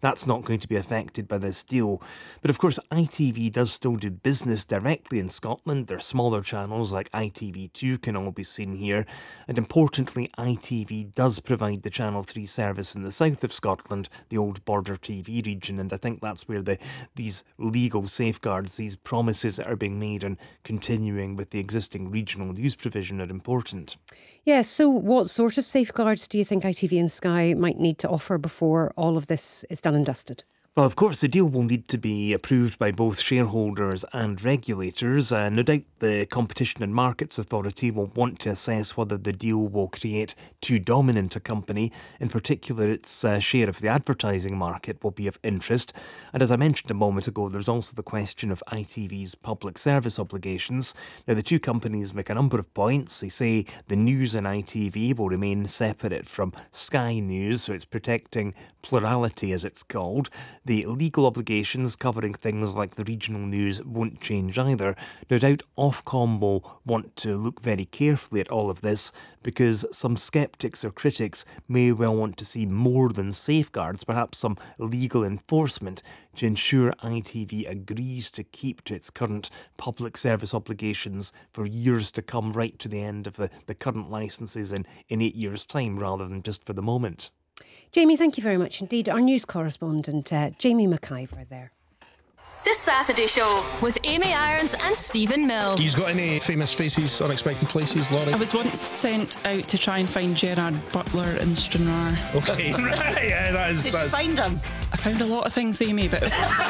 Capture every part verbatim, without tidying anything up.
That's not going to be affected by this deal. But of course, I T V does still do business directly in Scotland. Their smaller channels like I T V two can all be seen here. And importantly, I T V does provide the Channel three service in the south of Scotland, the old border T V region. And I think that's where the these legal safeguards, these promises that are being made and continuing with the existing regional news provision are important. Yeah, so what sort of safeguards do you think I T V and Sky might need to offer before all of this is done and dusted? Well, of course, the deal will need to be approved by both shareholders and regulators. Uh, no doubt the Competition and Markets Authority will want to assess whether the deal will create too dominant a company. In particular, its uh, share of the advertising market will be of interest. And as I mentioned a moment ago, there's also the question of I T V's public service obligations. Now, the two companies make a number of points. They say the news in I T V will remain separate from Sky News, so it's protecting plurality, as it's called. The legal obligations covering things like the regional news won't change either. No doubt Ofcom will want to look very carefully at all of this because some sceptics or critics may well want to see more than safeguards, perhaps some legal enforcement to ensure I T V agrees to keep to its current public service obligations for years to come, right to the end of the, the current licences in, in eight years' time rather than just for the moment. Jamie, thank you very much indeed. Our news correspondent, uh, Jamie McIver there. The Saturday Show with Amy Irons and Stephen Mill. Do you got any famous faces, unexpected places, Laurie? I was once sent out to try and find Gerard Butler in Stranraer. Okay, right, yeah, that is... Did that's... you find him? I found a lot of things, Amy, but...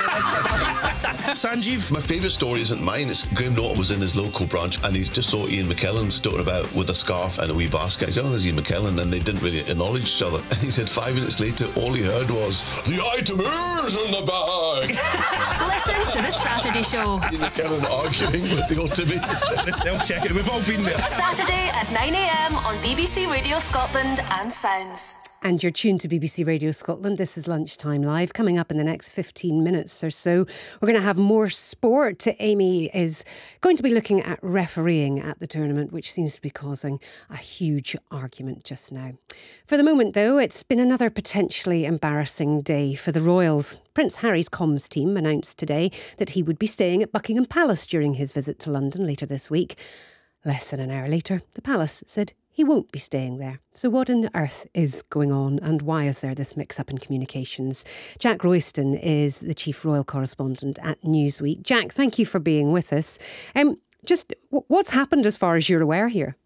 Sanjeev? My favourite story isn't mine. It's Graham Norton was in his local branch and he just saw Ian McKellen stoking about with a scarf and a wee basket. He said, oh, there's Ian McKellen, and they didn't really acknowledge each other. And he said five minutes later, all he heard was, the item is in the bag. Listen to The Saturday Show. Ian McKellen arguing with the automated The self-checking, we've all been there. Saturday at nine a m on B B C Radio Scotland and Sounds. And you're tuned to B B C Radio Scotland. This is Lunchtime Live. Coming up in the next fifteen minutes or so, we're going to have more sport. Amy is going to be looking at refereeing at the tournament, which seems to be causing a huge argument just now. For the moment, though, it's been another potentially embarrassing day for the Royals. Prince Harry's comms team announced today that he would be staying at Buckingham Palace during his visit to London later this week. Less than an hour later, the palace said he won't be staying there. So what on earth is going on and why is there this mix-up in communications? Jack Royston is the chief royal correspondent at Newsweek. Jack, thank you for being with us. Um, just what's happened as far as you're aware here?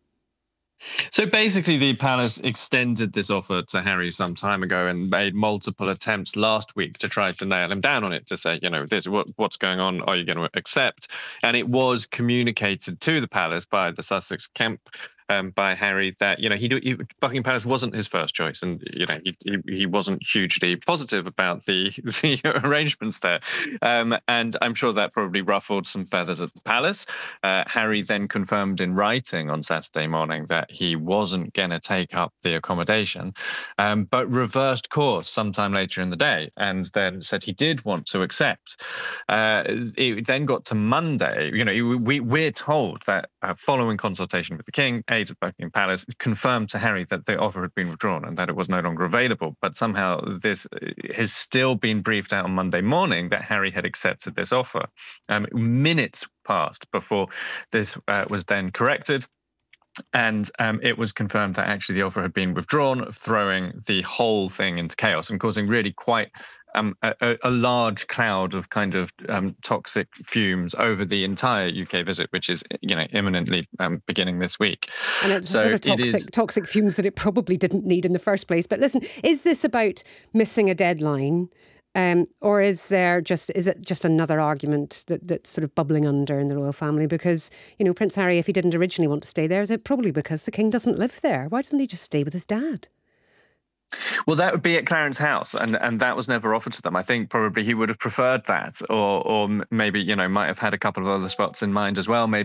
So basically, the palace extended this offer to Harry some time ago and made multiple attempts last week to try to nail him down on it, to say, you know, this what, what's going on? Are you going to accept? And it was communicated to the palace by the Sussex camp. Um, by Harry, that, you know, he, he Buckingham Palace wasn't his first choice, and you know he he, he wasn't hugely positive about the the arrangements there, um, and I'm sure that probably ruffled some feathers at the palace. Uh, Harry then confirmed in writing on Saturday morning that he wasn't going to take up the accommodation, um, but reversed course sometime later in the day, and then said he did want to accept. Uh, it then got to Monday. You know, we we're told that uh, following consultation with the King, at Buckingham Palace confirmed to Harry that the offer had been withdrawn and that it was no longer available. But somehow this has still been briefed out on Monday morning that Harry had accepted this offer. Um, minutes passed before this uh, was then corrected. And um, it was confirmed that actually the offer had been withdrawn, throwing the whole thing into chaos and causing really quite um, a, a large cloud of kind of um, toxic fumes over the entire U K visit, which is, you know, imminently um, beginning this week. And it's so sort of toxic, it is... toxic fumes that it probably didn't need in the first place. But listen, is this about missing a deadline? Um, or is there just is it just another argument that, that's sort of bubbling under in the royal family? Because, you know, Prince Harry, if he didn't originally want to stay there, is it probably because the king doesn't live there? Why doesn't he just stay with his dad? Well, that would be at Clarence House, and, and that was never offered to them. I think probably he would have preferred that, or or maybe, you know, might have had a couple of other spots in mind as well. Maybe